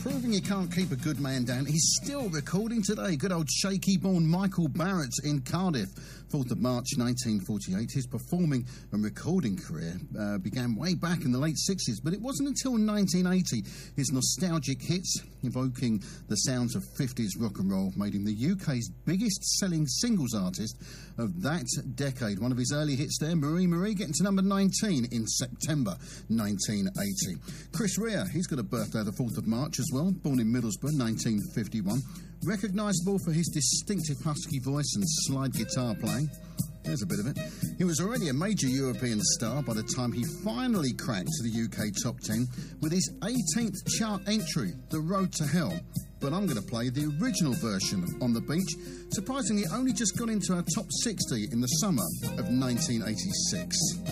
proving you can't keep a good man down. He's still recording today. Good old shaky-born Michael Barrett in Cardiff. 4th of March 1948. His performing and recording career began way back in the late 60s, but it wasn't until 1980 his nostalgic hits, evoking the sounds of 50s rock and roll, made him the UK's biggest-selling singles artist of that decade. One of his early hits there, Marie Marie, getting to number 19 in September 1980. Chris Rea, he's got a birthday the 4th of March as well, born in Middlesbrough, 1951. Recognisable for his distinctive husky voice and slide guitar playing. There's a bit of it. He was already a major European star by the time he finally cracked the UK top 10 with his 18th chart entry, The Road to Hell. But I'm going to play the original version On the Beach. Surprisingly, only just got into our top 60 in the summer of 1986.